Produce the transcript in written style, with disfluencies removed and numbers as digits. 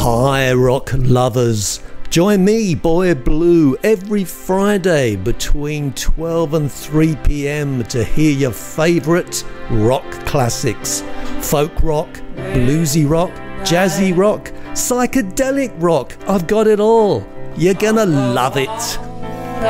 Hi rock lovers, join me, Boy Blue, every Friday between 12 and 3 p.m. to hear your favourite rock classics. Folk rock, bluesy rock, jazzy rock, psychedelic rock. I've got it all. You're gonna love it.